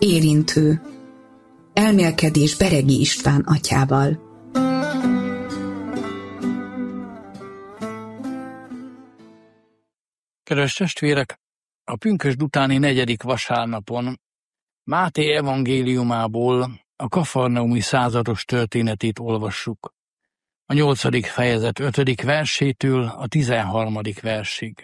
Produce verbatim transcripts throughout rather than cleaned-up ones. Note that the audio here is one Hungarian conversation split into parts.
Érintő. Elmélkedés Beregi István atyával. Kedves testvérek, a pünkösd utáni negyedik vasárnapon Máté evangéliumából a kafarnaumi százados történetét olvassuk, a nyolcadik fejezet ötödik versétől a tizenharmadik versig.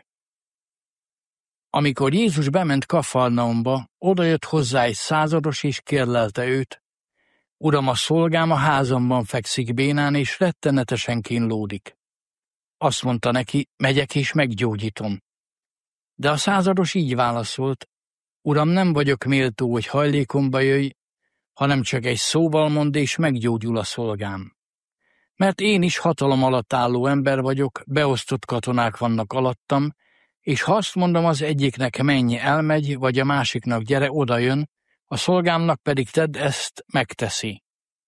Amikor Jézus bement Kafarnaumba, odajött hozzá egy százados és kérlelte őt: Uram, a szolgám a házamban fekszik bénán, és rettenetesen kínlódik. Azt mondta neki: megyek és meggyógyítom. De a százados így válaszolt: Uram, nem vagyok méltó, hogy hajlékomba jöjj, hanem csak egy szóval mondd, és meggyógyul a szolgám. Mert én is hatalom alatt álló ember vagyok, beosztott katonák vannak alattam, és ha azt mondom az egyiknek menj, elmegy, vagy a másiknak gyere, odajön, a szolgámnak pedig tedd ezt, megteszi.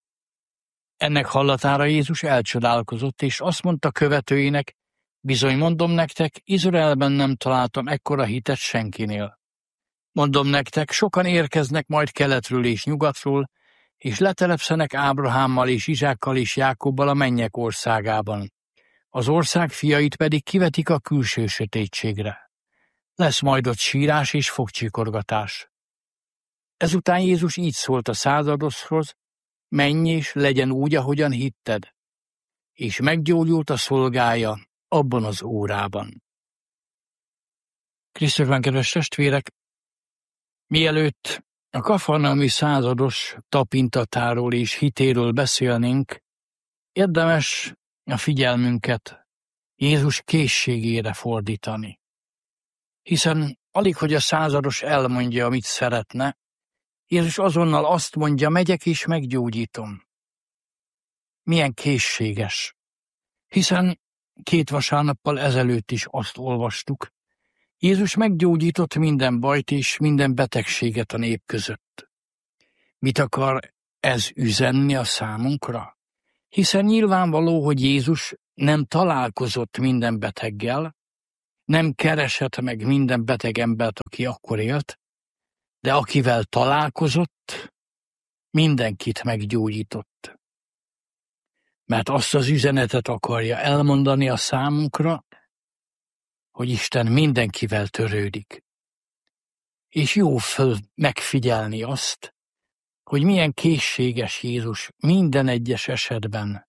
Ennek hallatára Jézus elcsodálkozott, és azt mondta követőinek: bizony mondom nektek, Izraelben nem találtam ekkora hitet senkinél. Mondom nektek, sokan érkeznek majd keletről és nyugatról, és letelepszenek Ábrahámmal és Izsákkal és Jákobbal a mennyek országában. Az ország fiait pedig kivetik a külső sötétségre. Lesz majd ott sírás és fogcsikorgatás. Ezután Jézus így szólt a századoshoz: menj és legyen úgy, ahogyan hitted. És meggyógyult a szolgája abban az órában. Krisztusban, kedves testvérek, mielőtt a kafarnaumi százados tapintatáról és hitéről beszélnénk, érdemes a figyelmünket Jézus készségére fordítani. Hiszen alig, hogy a százados elmondja, amit szeretne, Jézus azonnal azt mondja: megyek és meggyógyítom. Milyen készséges. Hiszen két vasárnappal ezelőtt is azt olvastuk: Jézus meggyógyított minden bajt és minden betegséget a nép között. Mit akar ez üzenni a számunkra? Hiszen nyilvánvaló, hogy Jézus nem találkozott minden beteggel, nem keresett meg minden beteg embert, aki akkor élt, de akivel találkozott, mindenkit meggyógyított. Mert azt az üzenetet akarja elmondani a számunkra, hogy Isten mindenkivel törődik. És jó föl megfigyelni azt, hogy milyen készséges Jézus minden egyes esetben,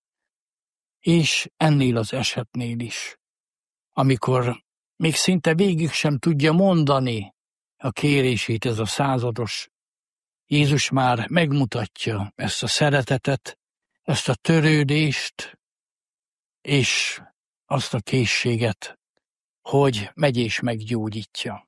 és ennél az esetnél is, amikor még szinte végig sem tudja mondani a kérését ez a százados, Jézus már megmutatja ezt a szeretetet, ezt a törődést, és azt a készséget, hogy megy és meggyógyítja.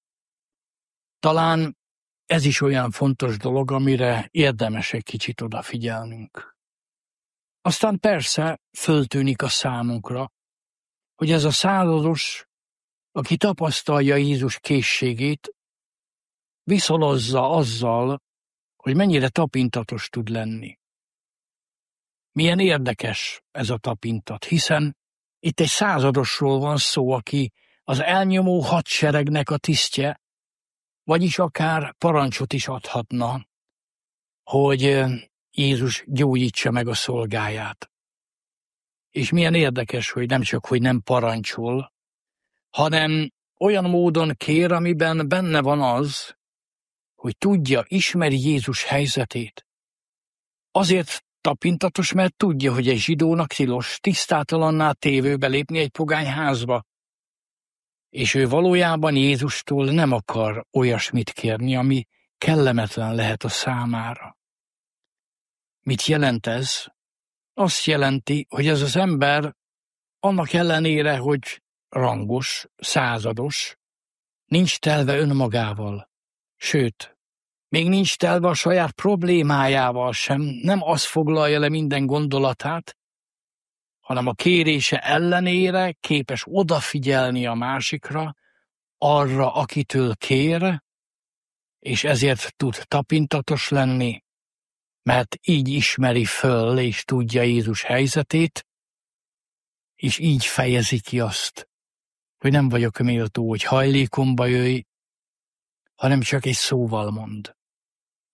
Talán ez is olyan fontos dolog, amire érdemes egy kicsit odafigyelnünk. Aztán persze föltűnik a számunkra, hogy ez a százados, aki tapasztalja Jézus készségét, viszonozza azzal, hogy mennyire tapintatos tud lenni. Milyen érdekes ez a tapintat, hiszen itt egy századosról van szó, aki az elnyomó hadseregnek a tisztje, vagyis akár parancsot is adhatna, hogy Jézus gyógyítsa meg a szolgáját. És milyen érdekes, hogy nem csak, hogy nem parancsol, hanem olyan módon kér, amiben benne van az, hogy tudja, ismeri Jézus helyzetét. Azért tapintatos, mert tudja, hogy egy zsidónak tilos tisztátalanná tévőbe lépni egy pogányházba, és ő valójában Jézustól nem akar olyasmit kérni, ami kellemetlen lehet a számára. Mit jelent ez? Azt jelenti, hogy ez az ember annak ellenére, hogy rangos, százados, nincs telve önmagával, sőt, még nincs telve a saját problémájával sem, nem az foglalja le minden gondolatát, hanem a kérése ellenére képes odafigyelni a másikra, arra, akitől kér, és ezért tud tapintatos lenni, mert így ismeri föl és tudja Jézus helyzetét, és így fejezi ki azt, hogy nem vagyok méltó, hogy hajlékomba jöjj, hanem csak egy szóval mond.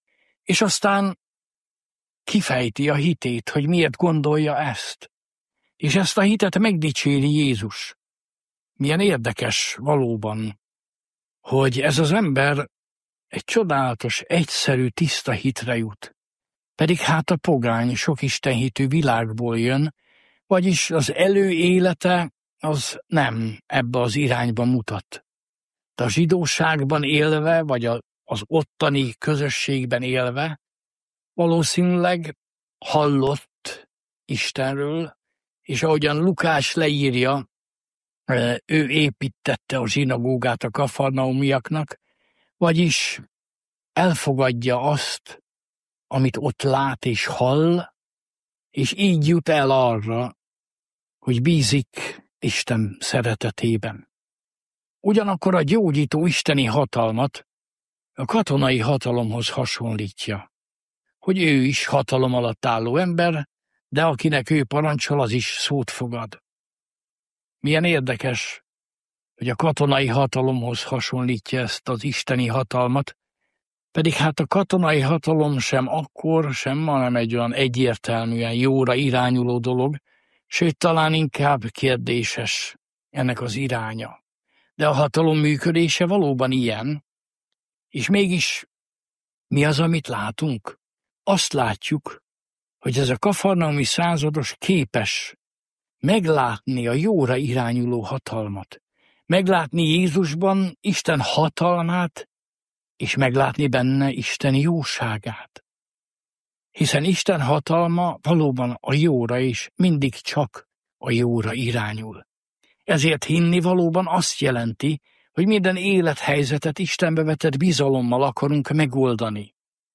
És aztán kifejti a hitét, hogy miért gondolja ezt. És ezt a hitet megdicséri Jézus. Milyen érdekes valóban, hogy ez az ember egy csodálatos, egyszerű, tiszta hitre jut. Pedig hát a pogány, sok istenhitű világból jön, vagyis az előélete az nem ebbe az irányba mutat. De a zsidóságban élve, vagy az ottani közösségben élve, valószínűleg hallott Istenről, és ahogyan Lukás leírja, ő építette a zsinagógát a kafarnaumiaknak, vagyis elfogadja azt, amit ott lát és hall, és így jut el arra, hogy bízik Isten szeretetében. Ugyanakkor a gyógyító isteni hatalmat a katonai hatalomhoz hasonlítja, hogy ő is hatalom alatt álló ember, de akinek ő parancsol, az is szót fogad. Milyen érdekes, hogy a katonai hatalomhoz hasonlítja ezt az isteni hatalmat, pedig hát a katonai hatalom sem akkor, sem ma nem egy olyan egyértelműen jóra irányuló dolog, sőt talán inkább kérdéses ennek az iránya. De a hatalom működése valóban ilyen, és mégis mi az, amit látunk? Azt látjuk, hogy ez a kafarnaumi százados képes meglátni a jóra irányuló hatalmat, meglátni Jézusban Isten hatalmát, és meglátni benne Isten jóságát. Hiszen Isten hatalma valóban a jóra is mindig csak a jóra irányul. Ezért hinni valóban azt jelenti, hogy minden élethelyzetet Istenbe vetett bizalommal akarunk megoldani.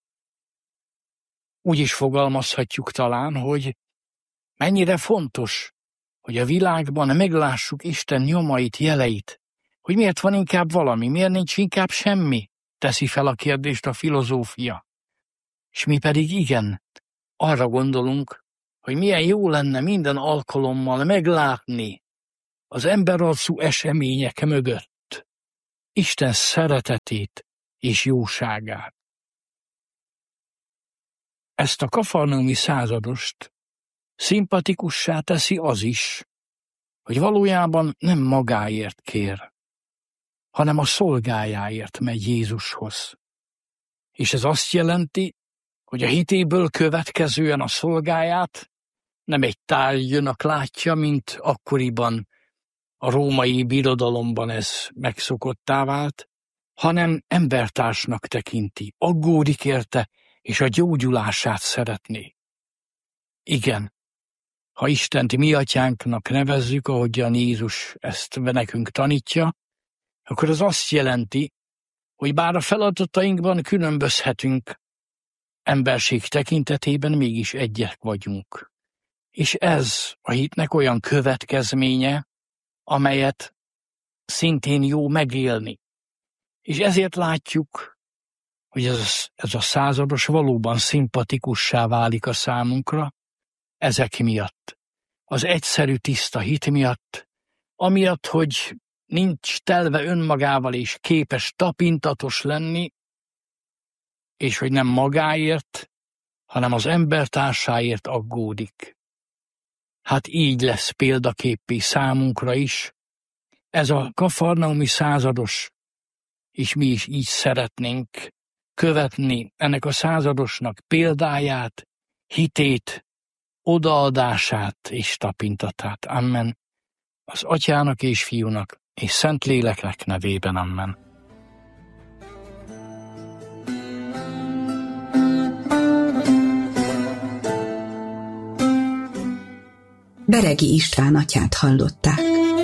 Úgy is fogalmazhatjuk talán, hogy mennyire fontos, hogy a világban meglássuk Isten nyomait, jeleit, hogy miért van inkább valami, miért nincs inkább semmi, teszi fel a kérdést a filozófia. És mi pedig igen, arra gondolunk, hogy milyen jó lenne minden alkalommal meglátni az emberarcú események mögött Isten szeretetét és jóságát. Ezt a kafarnaumi századost szimpatikussá teszi az is, hogy valójában nem magáért kér, hanem a szolgájáért megy Jézushoz. És ez azt jelenti, hogy a hitéből következően a szolgáját nem egy tárgynak látja, mint akkoriban a római birodalomban ez megszokottá vált, hanem embertársnak tekinti, aggódik érte, és a gyógyulását szeretné. Igen, ha Istent mi atyánknak nevezzük, ahogyan Jézus ezt nekünk tanítja, akkor az azt jelenti, hogy bár a feladatainkban különbözhetünk, emberség tekintetében mégis egyek vagyunk. És ez a hitnek olyan következménye, amelyet szintén jó megélni. És ezért látjuk, hogy ez, ez a százados valóban szimpatikussá válik a számunkra, ezek miatt. Az egyszerű tiszta hit miatt, amiatt, hogy nincs telve önmagával és képes tapintatos lenni, és hogy nem magáért, hanem az embertársáért aggódik. Hát így lesz példaképpé számunkra is. Ez a kafarnaumi százados, és mi is így szeretnénk követni ennek a századosnak példáját, hitét, odaadását és tapintatát. Amen. Az Atyának és Fiúnak és Szentléleknek nevében. Amen. Beregi István atyát hallották.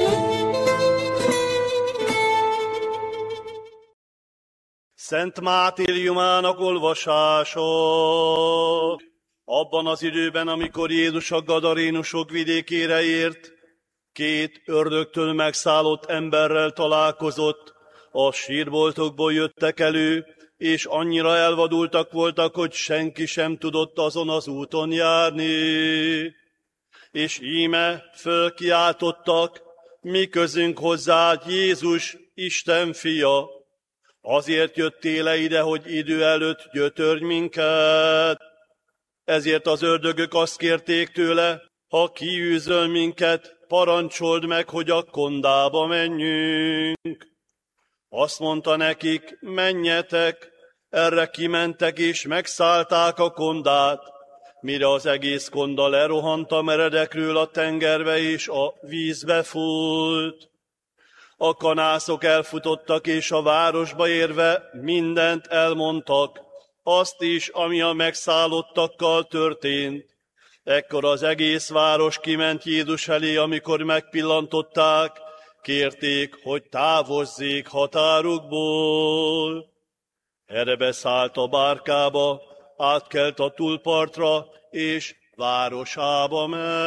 Szent Mártériumának olvasása. Abban az időben, amikor Jézus a gadarénusok vidékére ért, két ördögtől megszállott emberrel találkozott, a sírboltokból jöttek elő, és annyira elvadultak voltak, hogy senki sem tudott azon az úton járni. És íme fölkiáltottak, mi közünk hozzád, Jézus, Isten fia. Azért jöttél le ide, hogy idő előtt gyötörj minket. Ezért az ördögök azt kérték tőle, ha kiűzöl minket, parancsold meg, hogy a kondába menjünk. Azt mondta nekik, menjetek, erre kimentek és megszállták a kondát, mire az egész konda lerohant a meredekről a tengerbe és a vízbe fúlt. A kanászok elfutottak, és a városba érve mindent elmondtak, azt is, ami a megszállottakkal történt. Ekkor az egész város kiment Jézus elé, amikor megpillantották, kérték, hogy távozzék határukból. Erre beszállt a bárkába, átkelt a túlpartra, és városába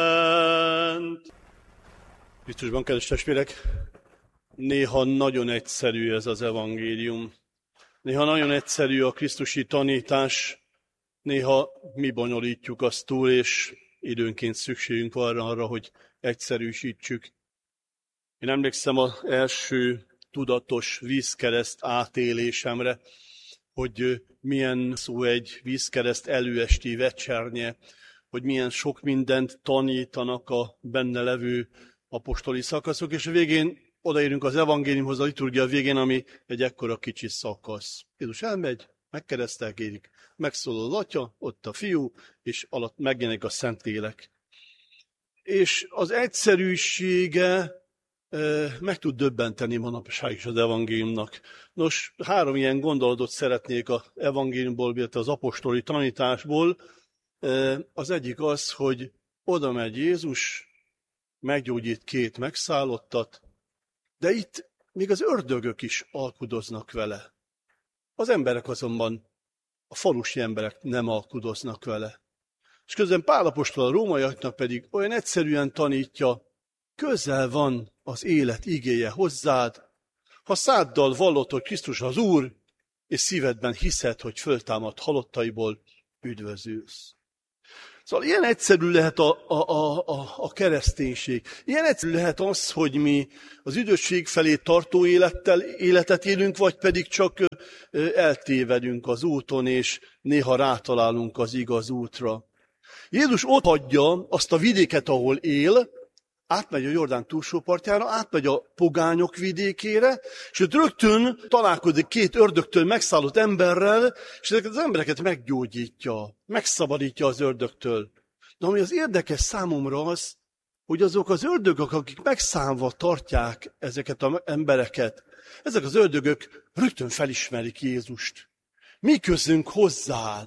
ment. Krisztusban, kedves testvérek, néha nagyon egyszerű ez az evangélium. Néha nagyon egyszerű a krisztusi tanítás, néha mi bonyolítjuk azt túl, és időnként szükségünk van arra, hogy egyszerűsítsük. Én emlékszem az első tudatos vízkereszt átélésemre, hogy milyen szó egy vízkereszt előesti vecsernye, hogy milyen sok mindent tanítanak a benne levő apostoli szakaszok, és a végén odaérünk az evangéliumhoz, a liturgia végén, ami egy ekkora kicsi szakasz. Jézus elmegy, megkeresztelkedik, megszólal az Atya, ott a Fiú, és alatt megjelenik a Szentlélek. És az egyszerűsége e, meg tud döbbenteni manapság is az evangéliumnak. Nos, három ilyen gondolatot szeretnék az evangéliumból, illetve az apostoli tanításból. E, az egyik az, hogy oda megy Jézus, meggyógyít két megszállottat, de itt még az ördögök is alkudoznak vele. Az emberek azonban, a falusi emberek nem alkudoznak vele. És közben Pál apostol a rómaiaknak pedig olyan egyszerűen tanítja, közel van az élet igéje hozzád, ha száddal vallod, hogy Krisztus az Úr, és szívedben hiszed, hogy föltámad halottaiból, üdvözülsz. Szóval ilyen egyszerű lehet a, a, a, a kereszténység. Ilyen egyszerű lehet az, hogy mi az üdvösség felé tartó élettel, életet élünk, vagy pedig csak eltévedünk az úton, és néha rátalálunk az igaz útra. Jézus ott hagyja azt a vidéket, ahol él, átmegy a Jordán túlsó partjára, átmegy a pogányok vidékére, és ott rögtön találkozik két ördögtől megszállott emberrel, és ezeket az embereket meggyógyítja, megszabadítja az ördögtől. De ami az érdekes számomra az, hogy azok az ördögök, akik megszállva tartják ezeket az embereket, ezek az ördögök rögtön felismerik Jézust. Mi közünk hozzád?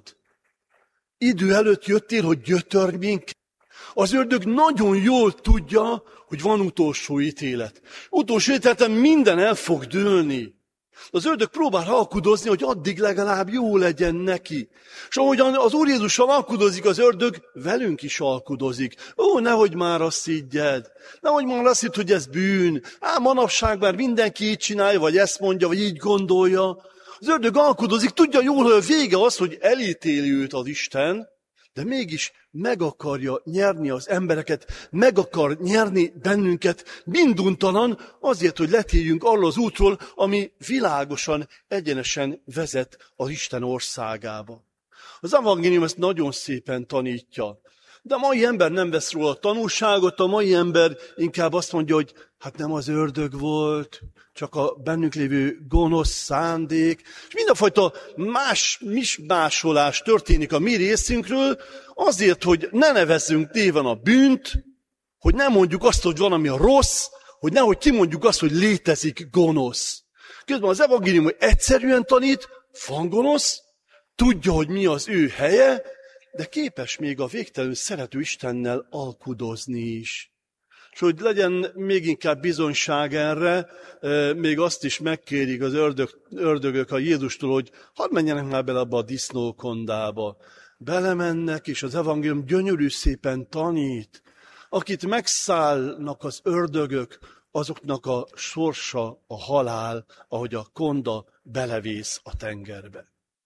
Idő előtt jöttél, hogy gyötörj minket. Az ördög nagyon jól tudja, hogy van utolsó ítélet. Utolsó ítéleten minden el fog dőlni. Az ördög próbál alkudozni, hogy addig legalább jó legyen neki. És ahogyan az Úr Jézussal alkudozik az ördög, velünk is alkudozik. Ó, nehogy már azt higgyed. Nehogy már azt hidd, hogy ez bűn. Á, manapság már mindenki így csinálja, vagy ezt mondja, vagy így gondolja. Az ördög alkudozik, tudja jól, hogy a vége az, hogy elítéli őt az Isten, de mégis meg akarja nyerni az embereket, meg akar nyerni bennünket minduntalan, azért, hogy letérjünk arról az útról, ami világosan, egyenesen vezet az Isten országába. Az evangélium ezt nagyon szépen tanítja. De a mai ember nem vesz róla tanulságot, a mai ember inkább azt mondja, hogy hát nem az ördög volt, csak a bennünk lévő gonosz szándék, és mindenfajta más mismásolás történik a mi részünkről, azért, hogy ne nevezzünk néven a bűnt, hogy ne mondjuk azt, hogy van, ami a rossz, hogy nehogy kimondjuk azt, hogy létezik gonosz. Közben az evangélium, hogy egyszerűen tanít, van gonosz, tudja, hogy mi az ő helye, de képes még a végtelenül szerető Istennel alkudozni is. És hogy legyen még inkább bizonyság erre, még azt is megkérik az ördög, ördögök a Jézustól, hogy hadd menjenek már bele abba a disznókondába. Belemennek, és az evangélium gyönyörű szépen tanít. Akit megszállnak az ördögök, azoknak a sorsa a halál, ahogy a konda belevész a tengerbe.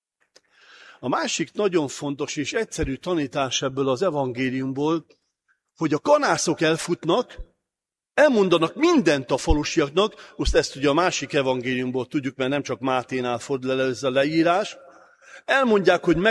A másik nagyon fontos és egyszerű tanítás ebből az evangéliumból, hogy a kanászok elfutnak, Elmondanak mindent a falusiaknak, most ezt ugye a másik evangéliumból tudjuk, mert nem csak Máténál fordul elő ez a leírás. Elmondják, hogy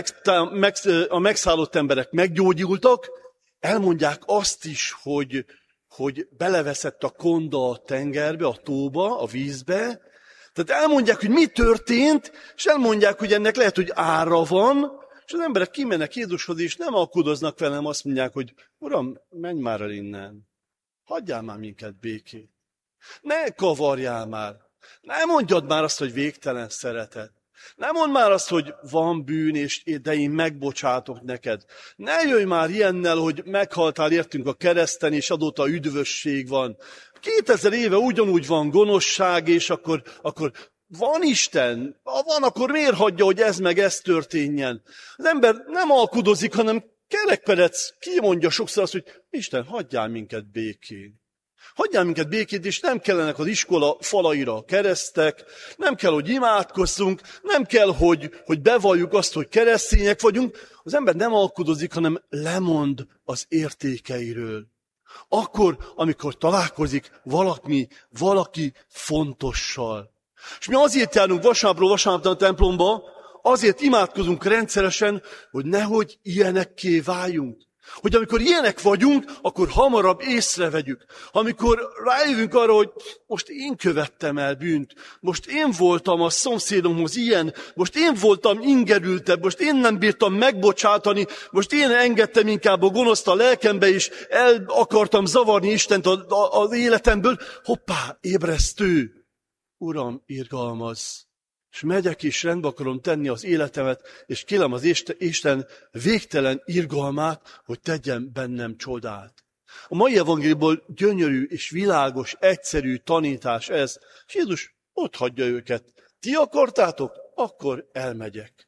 a megszállott emberek meggyógyultak, elmondják azt is, hogy, hogy beleveszett a konda a tengerbe, a tóba, a vízbe. Tehát elmondják, hogy mi történt, és elmondják, hogy ennek lehet, hogy ára van, és az emberek kimennek Jézushoz, és nem alkudoznak velem, azt mondják, hogy Uram, menj már el innen. Hagyjál már minket békét. Ne kavarjál már. Ne mondjad már azt, hogy végtelen szeretet. Ne mondd már azt, hogy van bűn, és de én megbocsátok neked. Ne jöjj már ilyennel, hogy meghaltál értünk a kereszten, és adóta üdvösség van. Kétezer éve ugyanúgy van gonoszság, és akkor, akkor van Isten. Ha van, akkor miért hagyja, hogy ez meg ez történjen? Az ember nem alkudozik, hanem kerekperec kimondja sokszor azt, hogy Isten, hagyjál minket békén. Hagyjál minket békét, és nem kellenek az iskola falaira a keresztek, nem kell, hogy imádkozzunk, nem kell, hogy, hogy bevalljuk azt, hogy keresztények vagyunk. Az ember nem alkudozik, hanem lemond az értékeiről. Akkor, amikor találkozik valaki, valaki fontossal. És mi azért járunk vasárnapról vasárnapra a templomba, azért imádkozunk rendszeresen, hogy nehogy ilyenekké váljunk. Hogy amikor ilyenek vagyunk, akkor hamarabb észrevegyük. Amikor rájövünk arra, hogy most én követtem el bűnt, most én voltam a szomszédomhoz ilyen, most én voltam ingerültebb, most én nem bírtam megbocsátani, most én engedtem inkább a gonoszt a lelkembe, és el akartam zavarni Istent az életemből. Hoppá, ébresztő! Uram, irgalmazz! És megyek és rendbe akarom tenni az életemet, és kérem az Isten végtelen irgalmát, hogy tegyen bennem csodát. A mai evangéliumból gyönyörű és világos, egyszerű tanítás ez, és Jézus ott hagyja őket. Ti akartátok? Akkor elmegyek.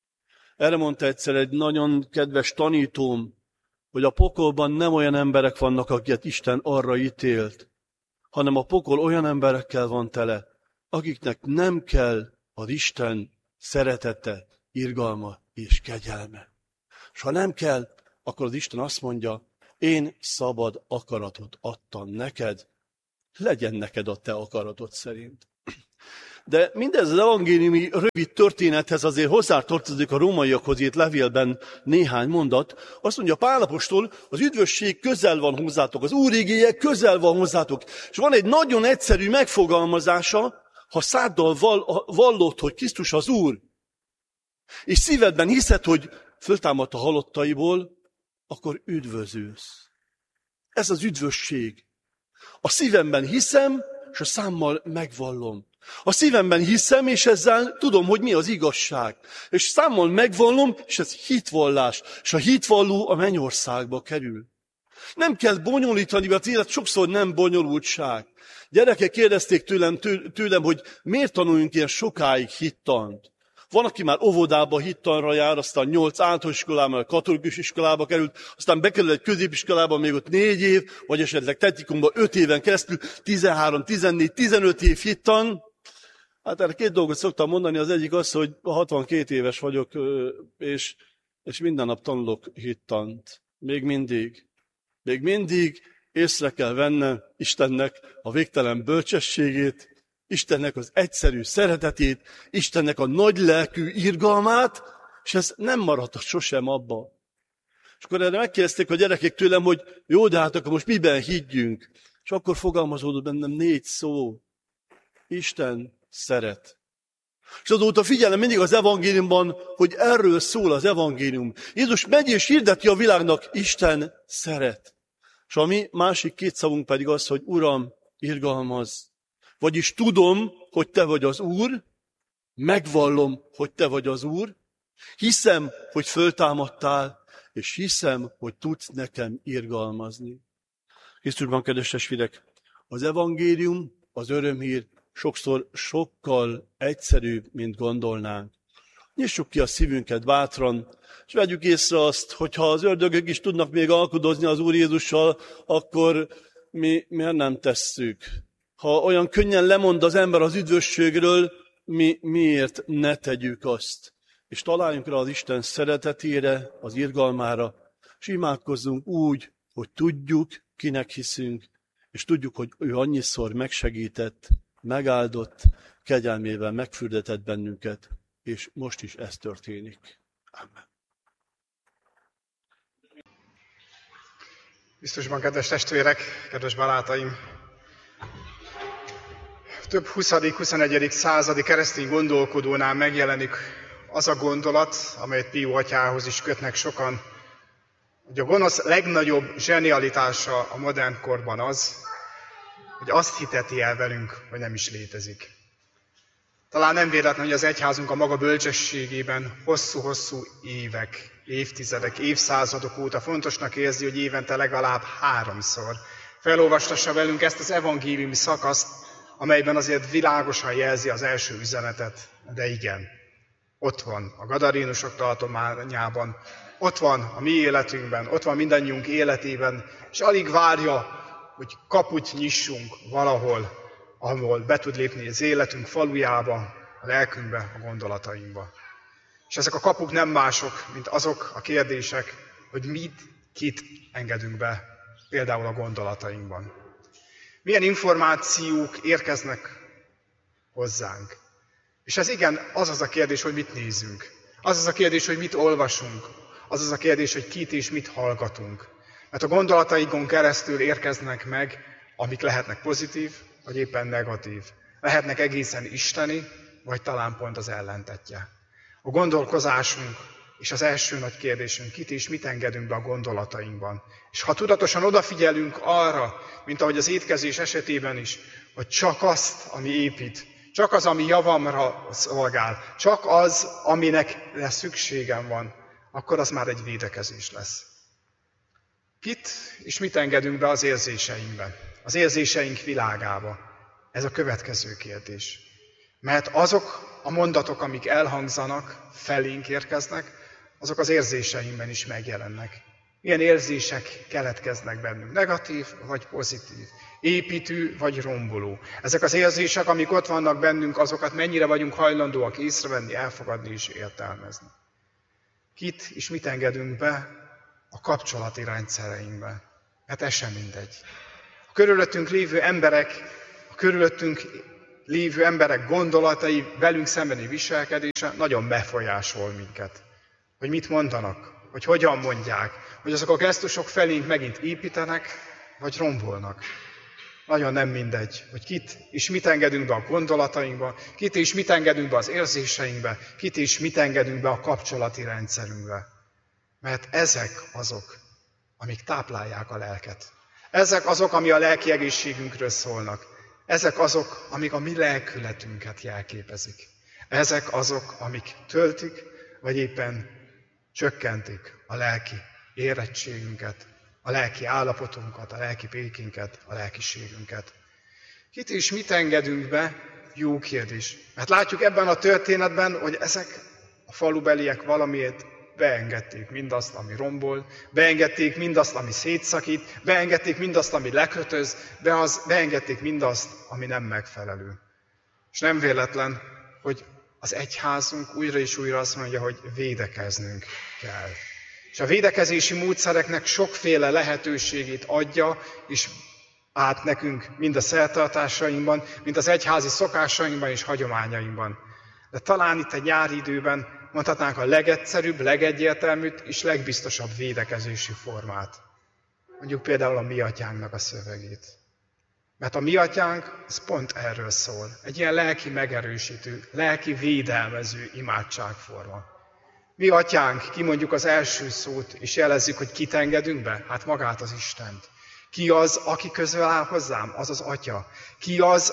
Erre mondta egyszer egy nagyon kedves tanítóm, hogy a pokolban nem olyan emberek vannak, akiket Isten arra ítélt, hanem a pokol olyan emberekkel van tele, akiknek nem kell az Isten szeretete, irgalma és kegyelme. És ha nem kell, akkor az Isten azt mondja, én szabad akaratot adtam neked, legyen neked a te akaratod szerint. De mindez az evangéliumi rövid történethez azért hozzátartozik a rómaiakhoz írt levélben néhány mondat. Azt mondja Pál apostol, az üdvösség közel van hozzátok, az Úr igéje közel van hozzátok. És van egy nagyon egyszerű megfogalmazása, ha száddal vallod, hogy Krisztus az Úr, és szívedben hiszed, hogy föltámadt a halottaiból, akkor üdvözülsz. Ez az üdvösség. A szívemben hiszem, és a számmal megvallom. A szívemben hiszem, és ezzel tudom, hogy mi az igazság. És számmal megvallom, és ez hitvallás. És a hitvalló a mennyországba kerül. Nem kell bonyolítani, mert az élet sokszor nem bonyolultság. Gyerekek kérdezték tőlem, tőlem, hogy miért tanuljunk ilyen sokáig hittant. Van, aki már óvodába hittanra jár, aztán nyolc általános iskolában, katolikus iskolába került, aztán bekerül egy középiskolába, még ott négy év, vagy esetleg tetikumban öt éven keresztül, tizenhárom, tizennégy, tizenöt év hittan. Hát erre két dolgot szoktam mondani, az egyik az, hogy hatvankét éves vagyok, és, és minden nap tanulok hittant. Még mindig. Még mindig észre kell vennem Istennek a végtelen bölcsességét, Istennek az egyszerű szeretetét, Istennek a nagy lelkű irgalmát, és ez nem maradhat sosem abba. És akkor erre megkérdezték a gyerekek tőlem, hogy jó, de hát akkor most miben higgyünk? És akkor fogalmazódott bennem négy szó. Isten szeret. És azóta figyelem mindig az evangéliumban, hogy erről szól az evangélium. Jézus megy és hirdeti a világnak, Isten szeret. És a mi másik két szavunk pedig az, hogy Uram, irgalmazz. Vagyis tudom, hogy te vagy az Úr, megvallom, hogy te vagy az Úr, hiszem, hogy föltámadtál, és hiszem, hogy tudsz nekem irgalmazni. Krisztusban, kedves testvérek, az evangélium, az örömhír sokszor sokkal egyszerűbb, mint gondolnánk. Nyissuk ki a szívünket bátran, és vegyük észre azt, hogy ha az ördögök is tudnak még alkudozni az Úr Jézussal, akkor mi miért nem tesszük? Ha olyan könnyen lemond az ember az üdvösségről, mi miért ne tegyük azt? És találjunk rá az Isten szeretetére, az irgalmára, és imádkozzunk úgy, hogy tudjuk, kinek hiszünk, és tudjuk, hogy ő annyiszor megsegített, megáldott, kegyelmével megfürdetett bennünket, és most is ez történik. Amen. Biztosban, kedves testvérek, kedves barátaim! Több huszadik-huszonegyedik századi keresztény gondolkodónál megjelenik az a gondolat, amelyet Pió atyához is kötnek sokan, hogy a gonosz legnagyobb zsenialitása a modern korban az, hogy azt hiteti el velünk, hogy nem is létezik. Talán nem véletlen, hogy az egyházunk a maga bölcsességében hosszú-hosszú évek, évtizedek, évszázadok óta fontosnak érzi, hogy évente legalább háromszor felolvastassa velünk ezt az evangéliumi szakaszt, amelyben azért világosan jelzi az első üzenetet, de igen, ott van a gadarénusok tartományában, ott van a mi életünkben, ott van mindannyiunk életében, és alig várja, hogy kaput nyissunk valahol, ahol be tud lépni az életünk falujába, a lelkünkbe, a gondolatainkba. És ezek a kapuk nem mások, mint azok a kérdések, hogy mit, kit engedünk be, például a gondolatainkban. Milyen információk érkeznek hozzánk. És ez igen, az az a kérdés, hogy mit nézünk. Az az a kérdés, hogy mit olvasunk. Az az a kérdés, hogy kit és mit hallgatunk. Mert a gondolatainkon keresztül érkeznek meg, amik lehetnek pozitív, vagy éppen negatív. Lehetnek egészen isteni, vagy talán pont az ellentetje. A gondolkozásunk és az első nagy kérdésünk, kit és mit engedünk be a gondolatainkban. És ha tudatosan odafigyelünk arra, mint ahogy az étkezés esetében is, hogy csak azt, ami épít, csak az, ami javamra szolgál, csak az, aminek szükségem van, akkor az már egy védekezés lesz. Kit és mit engedünk be az érzéseinkbe, az érzéseink világába? Ez a következő kérdés. Mert azok a mondatok, amik elhangzanak, felénk érkeznek, azok az érzéseinkben is megjelennek. Milyen érzések keletkeznek bennünk, negatív vagy pozitív, építő vagy romboló. Ezek az érzések, amik ott vannak bennünk, azokat mennyire vagyunk hajlandóak észrevenni, elfogadni és értelmezni. Kit és mit engedünk be a kapcsolati rendszereinkbe? Hát ez sem mindegy. A körülöttünk lévő emberek, a körülöttünk lévő emberek gondolatai, velünk szembeni viselkedése nagyon befolyásol minket. Hogy mit mondanak, hogy hogyan mondják, hogy azok a gesztusok felénk megint építenek, vagy rombolnak. Nagyon nem mindegy, hogy kit és mit engedünk be a gondolatainkba, kit és mit engedünk be az érzéseinkbe, kit és mit engedünk be a kapcsolati rendszerünkbe. Mert ezek azok, amik táplálják a lelket. Ezek azok, ami a lelki egészségünkről szólnak. Ezek azok, amik a mi lelkületünket jelképezik. Ezek azok, amik töltik, vagy éppen csökkentik a lelki érettségünket, a lelki állapotunkat, a lelki békénket, a lelkiségünket. Kit és mit engedünk be? Jó kérdés. Mert látjuk ebben a történetben, hogy ezek a falubeliek valamiért beengedték mindazt, ami rombol, beengedték mindazt, ami szétszakít, beengedték mindazt, ami lekötöz, be az, beengedték mindazt, ami nem megfelelő. És nem véletlen, hogy az egyházunk újra és újra azt mondja, hogy védekeznünk kell. És a védekezési módszereknek sokféle lehetőségét adja, és át nekünk mind a szertartásainkban, mind az egyházi szokásainkban és hagyományainkban. De talán itt egy nyári időben mondhatnánk a legegyszerűbb, legegyértelműbb és legbiztosabb védekezési formát. Mondjuk például a Mi Atyánknak a szövegét. Mert a Mi Atyánk, ez pont erről szól. Egy ilyen lelki megerősítő, lelki védelmező imádságforma. Mi Atyánk, kimondjuk az első szót, és jelezzük, hogy kit engedünk be? Hát magát az Istent. Ki az, aki közel áll hozzám? Az az Atya. Ki az,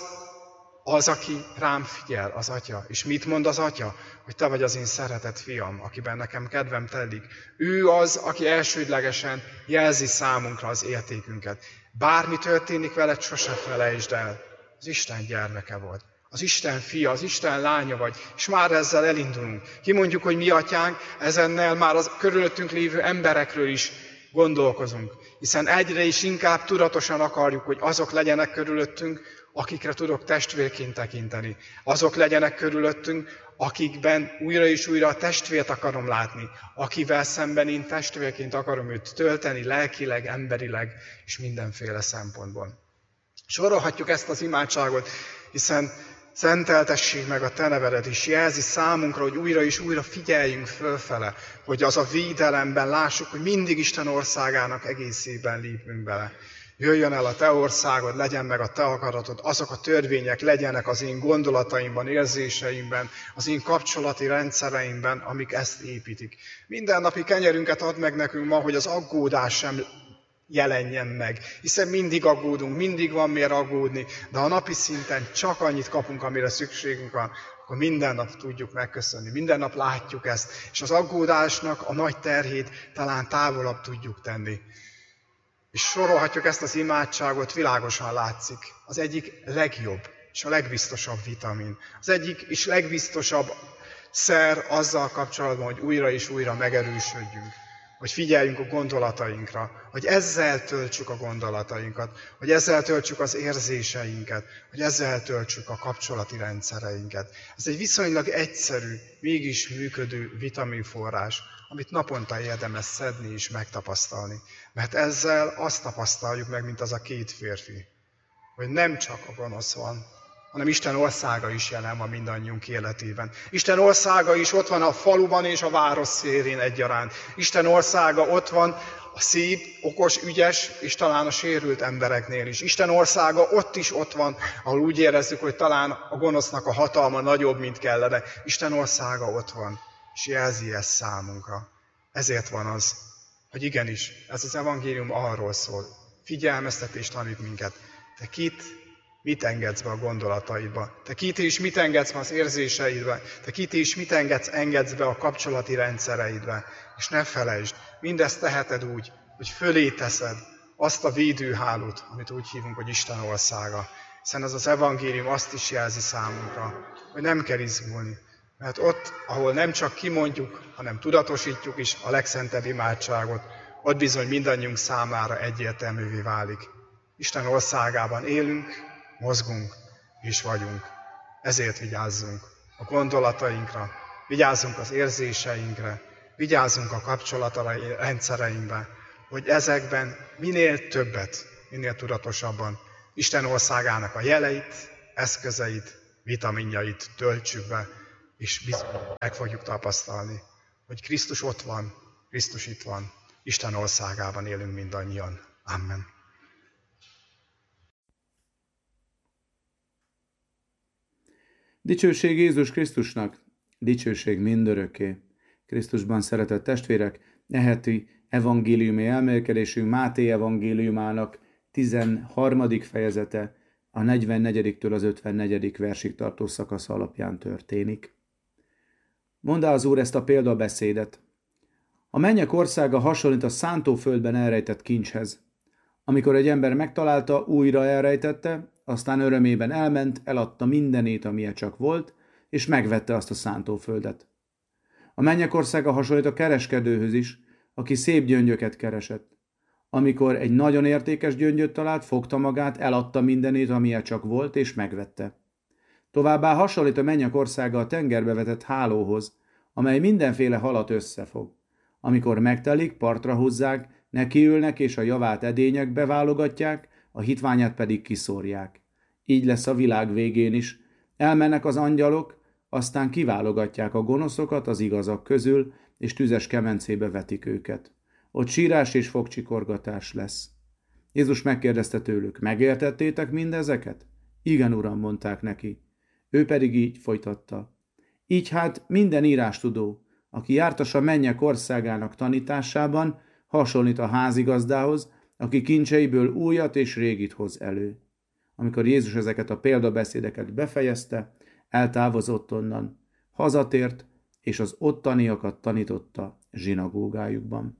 az, aki rám figyel? Az Atya. És mit mond az Atya? Hogy te vagy az én szeretett fiam, akiben nekem kedvem telik. Ő az, aki elsődlegesen jelzi számunkra az értékünket. Bármi történik veled, sose felejtsd el. Az Isten gyermeke vagy. Az Isten fia, az Isten lánya vagy, és már ezzel elindulunk. Kimondjuk, hogy Mi Atyánk, ezennel már az körülöttünk lévő emberekről is gondolkozunk. Hiszen egyre is inkább tudatosan akarjuk, hogy azok legyenek körülöttünk, akikre tudok testvérként tekinteni. Azok legyenek körülöttünk, akikben újra és újra a testvért akarom látni, akivel szemben én testvérként akarom őt tölteni, lelkileg, emberileg és mindenféle szempontból. Sorolhatjuk ezt az imádságot, hiszen szenteltessék meg a te nevedet is, jelzi számunkra, hogy újra és újra figyeljünk fölfele, hogy az a védelemben lássuk, hogy mindig Isten országának egészében lépünk bele. Jöjjön el a te országod, legyen meg a te akaratod, azok a törvények legyenek az én gondolataimban, érzéseimben, az én kapcsolati rendszereimben, amik ezt építik. Mindennapi kenyerünket add meg nekünk ma, hogy az aggódás sem jelenjen meg, hiszen mindig aggódunk, mindig van miért aggódni, de ha napi szinten csak annyit kapunk, amire szükségünk van, akkor minden nap tudjuk megköszönni, minden nap látjuk ezt, és az aggódásnak a nagy terhét talán távolabb tudjuk tenni. És sorolhatjuk ezt az imádságot, világosan látszik. Az egyik legjobb és a legbiztosabb vitamin. Az egyik és legbiztosabb szer azzal kapcsolatban, hogy újra és újra megerősödjünk. Hogy figyeljünk a gondolatainkra, hogy ezzel töltsük a gondolatainkat, hogy ezzel töltsük az érzéseinket, hogy ezzel töltsük a kapcsolati rendszereinket. Ez egy viszonylag egyszerű, mégis működő vitaminforrás, amit naponta érdemes szedni és megtapasztalni. Mert ezzel azt tapasztaljuk meg, mint az a két férfi, hogy nem csak a gonosz van, hanem Isten országa is jelen van mindannyiunk életében. Isten országa is ott van a faluban és a város szélén egyaránt. Isten országa ott van a szép, okos, ügyes és talán a sérült embereknél is. Isten országa ott is ott van, ahol úgy érezzük, hogy talán a gonosznak a hatalma nagyobb, mint kellene. Isten országa ott van, és jelzi ezt számunkra. Ezért van az, hogy igenis, ez az evangélium arról szól. Figyelmeztetést tanít minket. Te kit Mit engedsz be a gondolataidba? Te kit és mit engedsz be az érzéseidbe? Te kit és mit engedsz, engedsz be a kapcsolati rendszereidbe? És ne felejtsd, mindezt teheted úgy, hogy fölé teszed azt a védőhálót, amit úgy hívunk, hogy Isten országa. Hiszen ez az evangélium azt is jelzi számunkra, hogy nem kell izgulni. Mert ott, ahol nem csak kimondjuk, hanem tudatosítjuk is a legszentebb imádságot, ott bizony mindannyiunk számára egyértelművé válik. Isten országában élünk, mozgunk és vagyunk. Ezért vigyázzunk a gondolatainkra, vigyázzunk az érzéseinkre, vigyázzunk a kapcsolati rendszereinkbe, hogy ezekben minél többet, minél tudatosabban Isten országának a jeleit, eszközeit, vitaminjait töltsük be, és bizony meg fogjuk tapasztalni, hogy Krisztus ott van, Krisztus itt van, Isten országában élünk mindannyian. Amen. Dicsőség Jézus Krisztusnak, dicsőség mindörökké. Krisztusban szeretett testvérek, e heti evangéliumi elmélkedésünk Máté evangéliumának tizenharmadik fejezete a negyvennegyedik-től az ötvennegyedik versig tartó szakasz alapján történik. Mondd az Úr ezt a példabeszédet. A mennyek országa hasonlít a szántóföldben elrejtett kincshez. Amikor egy ember megtalálta, újra elrejtette, aztán örömében elment, eladta mindenét, amilyen csak volt, és megvette azt a szántóföldet. A mennyek országa hasonlít a kereskedőhöz is, aki szép gyöngyöket keresett. Amikor egy nagyon értékes gyöngyöt talált, fogta magát, eladta mindenét, amilyen csak volt, és megvette. Továbbá hasonlít a mennyek országa a tengerbe vetett hálóhoz, amely mindenféle halat összefog. Amikor megtelik, partra húzzák, nekiülnek és a javát edényekbe válogatják, a hitványát pedig kiszórják. Így lesz a világ végén is. Elmennek az angyalok, aztán kiválogatják a gonoszokat az igazak közül, és tüzes kemencébe vetik őket. Ott sírás és fogcsikorgatás lesz. Jézus megkérdezte tőlük, megértettétek mindezeket? Igen, Uram, mondták neki. Ő pedig így folytatta. Így hát minden írástudó, aki jártas a mennyek országának tanításában, hasonlít a házigazdához, aki kincseiből újat és régit hoz elő. Amikor Jézus ezeket a példabeszédeket befejezte, eltávozott onnan, hazatért, és az ottaniakat tanította zsinagógájukban.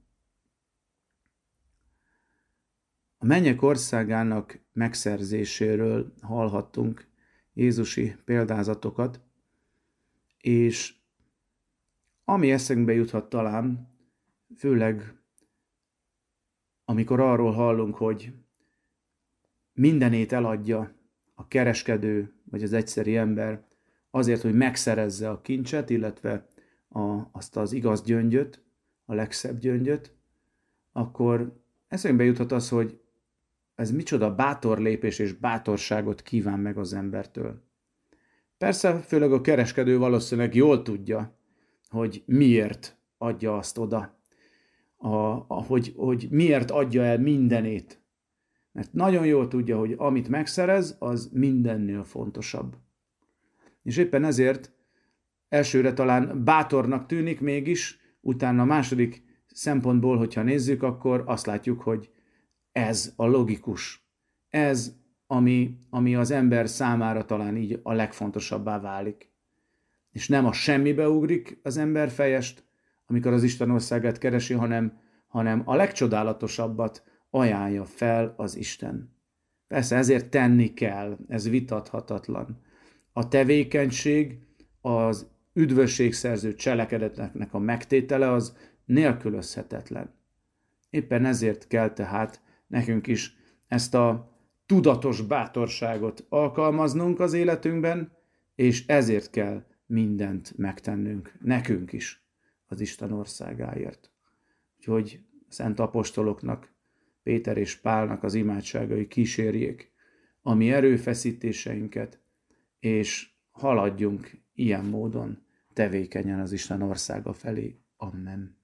A mennyek országának megszerzéséről hallhattunk jézusi példázatokat, és ami eszünkbe juthat talán, főleg amikor arról hallunk, hogy mindenét eladja a kereskedő vagy az egyszeri ember azért, hogy megszerezze a kincset, illetve a, azt az igaz gyöngyöt, a legszebb gyöngyöt, akkor eszünkbe juthat az, hogy ez micsoda bátor lépés és bátorságot kíván meg az embertől. Persze, főleg a kereskedő valószínűleg jól tudja, hogy miért adja azt oda, a, a, hogy, hogy miért adja el mindenét. Mert nagyon jól tudja, hogy amit megszerez, az mindennél fontosabb. És éppen ezért elsőre talán bátornak tűnik mégis, utána a második szempontból, hogyha nézzük, akkor azt látjuk, hogy ez a logikus. Ez, ami, ami az ember számára talán így a legfontosabbá válik. És nem a semmibe ugrik az ember fejest, amikor az Isten országát keresi, hanem, hanem a legcsodálatosabbat ajánlja fel az Isten. Persze ezért tenni kell, ez vitathatatlan. A tevékenység, az üdvösségszerző cselekedetnek a megtétele az nélkülözhetetlen. Éppen ezért kell tehát nekünk is ezt a tudatos bátorságot alkalmaznunk az életünkben, és ezért kell mindent megtennünk, nekünk is, az Isten országáért. Úgyhogy a szent apostoloknak, Péter és Pálnak az imádságai kísérjék a mi erőfeszítéseinket, és haladjunk ilyen módon tevékenyen az Isten országa felé. Amen.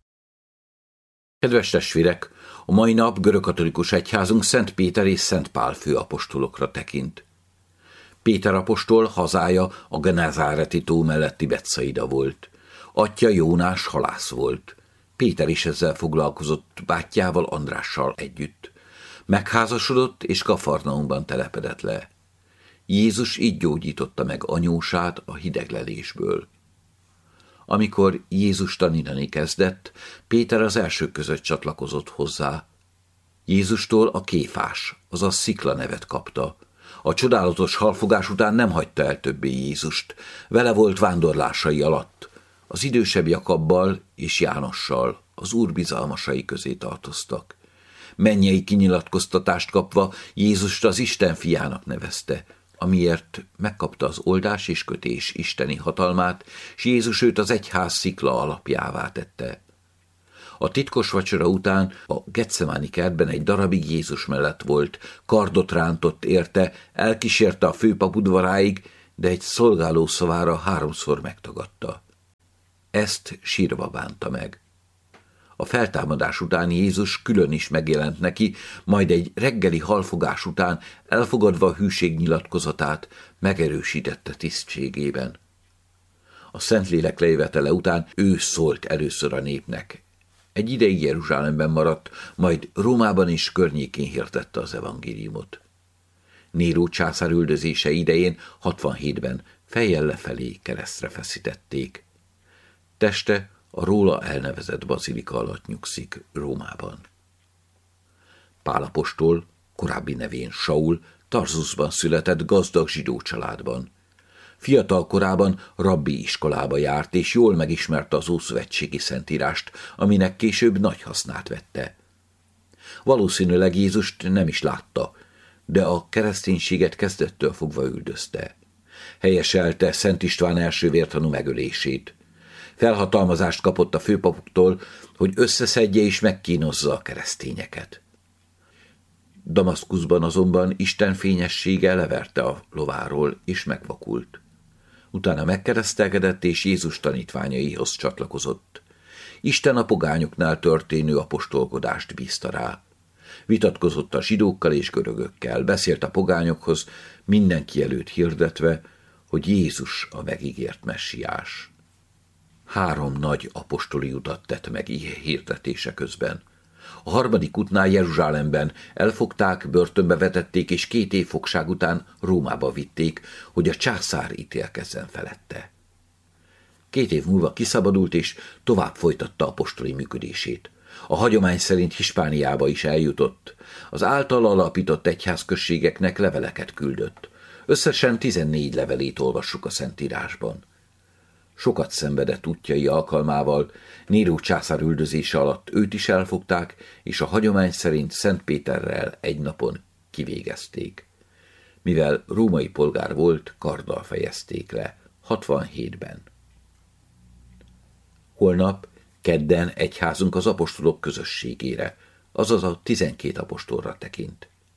Kedves testvérek, a mai nap görögkatolikus egyházunk Szent Péter és Szent Pál főapostolokra tekint. Péter apostol hazája a Genezáreti tó melletti Betszaida volt. Atyja Jónás halász volt. Péter is ezzel foglalkozott bátyjával, Andrással együtt. Megházasodott és Kafarnaumban telepedett le. Jézus így gyógyította meg anyósát a hideglelésből. Amikor Jézus tanítani kezdett, Péter az elsők között csatlakozott hozzá. Jézustól a Kéfás, azaz Szikla nevet kapta. A csodálatos halfogás után nem hagyta el többé Jézust. Vele volt vándorlásai alatt. Az idősebb Jakabbal és Jánossal, az Úr bizalmasai közé tartoztak. Mennyei kinyilatkoztatást kapva Jézust az Isten fiának nevezte, amiért megkapta az oldás és kötés isteni hatalmát, s Jézus őt az egyház szikla alapjává tette. A titkos vacsora után a Getsemáni kertben egy darabig Jézus mellett volt, kardot rántott érte, elkísérte a főpap udvaráig, de egy szolgáló szavára háromszor megtagadta. Ezt sírva bánta meg. A feltámadás után Jézus külön is megjelent neki, majd egy reggeli halfogás után elfogadva a hűség nyilatkozatát megerősítette tisztségében. A Szentlélek lejövetele után ő szólt először a népnek. Egy ideig Jeruzsálemben maradt, majd Rómában is környékén hirdette az evangéliumot. Néró császár üldözése idején hatvanhétben fejjel lefelé keresztre feszítették. Teste a róla elnevezett bazilika alatt nyugszik Rómában. Pál apostol, korábbi nevén Saul, Tarzuszban született gazdag zsidó családban. Fiatal korában rabbi iskolába járt, és jól megismerte az ószövetségi szentírást, aminek később nagy hasznát vette. Valószínűleg Jézust nem is látta, de a kereszténységet kezdettől fogva üldözte. Helyeselte Szent István első vértanú megölését. Felhatalmazást kapott a főpapoktól, hogy összeszedje és megkínozza a keresztényeket. Damaszkuszban azonban Isten fényessége leverte a lováról, és megvakult. Utána megkeresztelkedett, és Jézus tanítványaihoz csatlakozott. Isten a pogányoknál történő apostolkodást bízta rá. Vitatkozott a zsidókkal és görögökkel, beszélt a pogányokhoz, mindenki előtt hirdetve, hogy Jézus a megígért messiás. Három nagy apostoli utat tett meg hirdetése közben. A harmadik útnál Jeruzsálemben elfogták, börtönbe vetették, és két év fogság után Rómába vitték, hogy a császár ítélkezzen felette. Két év múlva kiszabadult, és tovább folytatta apostoli működését. A hagyomány szerint Hispániába is eljutott. Az által alapított egyházközségeknek leveleket küldött. Összesen tizennégy levelét olvassuk a Szentírásban. Sokat szenvedett útjai alkalmával, Néró császár üldözése alatt őt is elfogták, és a hagyomány szerint Szent Péterrel egy napon kivégezték. Mivel római polgár volt, karddal fejezték le, hatvanhétben. Holnap, kedden egyházunk az apostolok közösségére, azaz a tizenkét apostolra tekint.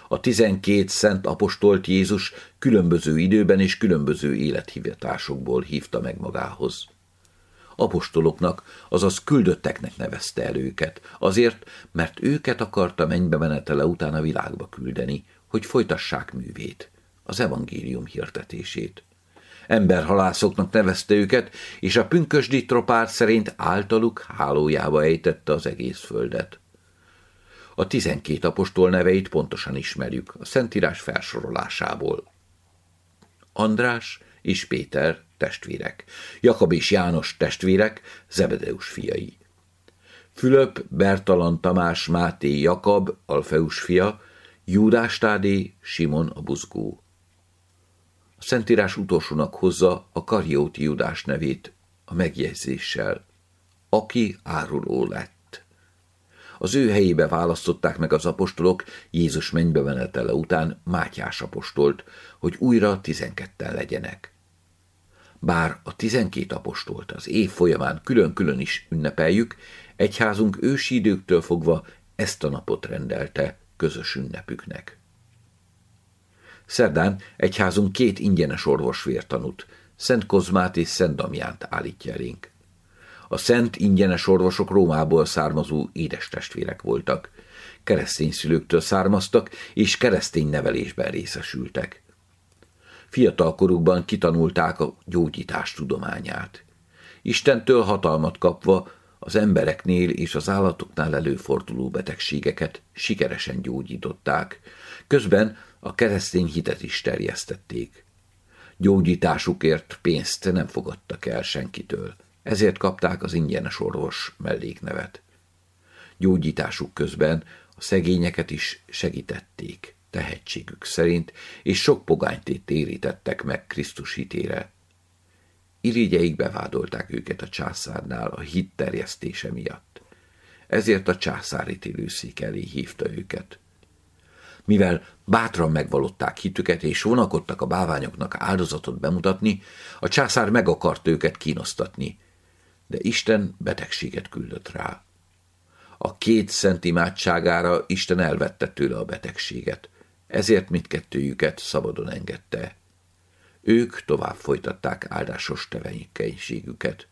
A tizenkét szent apostolt Jézus különböző időben és különböző élethivatásokból hívta meg magához. Apostoloknak, azaz küldötteknek nevezte el őket, azért, mert őket akarta mennybe menetele után a világba küldeni, hogy folytassák művét, az evangélium hirdetését. Emberhalászoknak nevezte őket, és a pünkösdi tropár szerint általuk hálójába ejtette az egész földet. A tizenkét apostol neveit pontosan ismerjük a Szentírás felsorolásából. András és Péter testvérek, Jakab és János testvérek, Zebedeus fiai. Fülöp, Bertalan, Tamás, Máté, Jakab, Alfeus fia, Júdás Tádé, Simon a buzgó. A Szentírás utolsónak hozza a Karióti Júdás nevét a megjegyzéssel, aki áruló lett. Az ő helyébe választották meg az apostolok Jézus mennybe menetele után Mátyás apostolt, hogy újra tizenketten legyenek. Bár a tizenkét apostolt az év folyamán külön-külön is ünnepeljük, egyházunk ősi időktől fogva ezt a napot rendelte közös ünnepüknek. Szerdán egyházunk két ingyenes orvosvértanút, Szent Kozmát és Szent Damjánt állítja elénk. A szent ingyenes orvosok Rómából származó édestestvérek voltak, keresztény szülőktől származtak, és keresztény nevelésben részesültek. Fiatalkorukban kitanulták a gyógyítás tudományát. Istentől hatalmat kapva az embereknél és az állatoknál előforduló betegségeket sikeresen gyógyították, közben a keresztény hitet is terjesztették. Gyógyításukért pénzt nem fogadtak el senkitől, ezért kapták az ingyenes orvos melléknevet. Gyógyításuk közben a szegényeket is segítették, tehetségük szerint, és sok pogányt térítettek meg Krisztus hitére. Irigyeik bevádolták őket a császárnál a hit terjesztése miatt. Ezért a császár ítélőszék elé hívta őket. Mivel bátran megvallották hitüket és vonakodtak a bálványoknak áldozatot bemutatni, a császár meg akart őket kínosztatni, de Isten betegséget küldött rá. A két szent imádságára Isten elvette tőle a betegséget, ezért mindkettőjüket szabadon engedte. Ők tovább folytatták áldásos tevékenységüket.